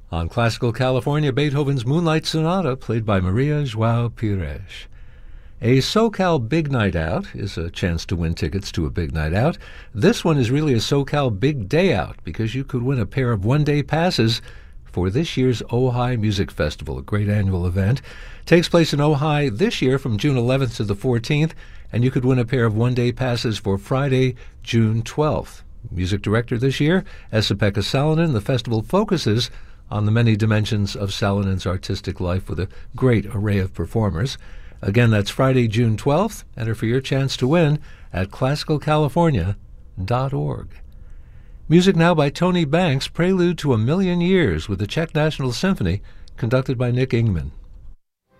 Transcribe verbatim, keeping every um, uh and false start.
On Classical California, Beethoven's Moonlight Sonata, played by Maria João Pires. A SoCal Big Night Out is a chance to win tickets to a big night out. This one is really a SoCal Big Day Out because you could win a pair of one-day passes for this year's Ojai Music Festival, a great annual event. It takes place in Ojai this year from June eleventh to the fourteenth, and you could win a pair of one-day passes for Friday, June twelfth. Music director this year, Esa-Pekka Salonen. The festival focuses on the many dimensions of Salonen's artistic life with a great array of performers. Again, that's Friday, June twelfth. Enter for your chance to win at classical california dot org. Music now by Tony Banks, Prelude to a Million Years with the Czech National Symphony, conducted by Nick Ingman.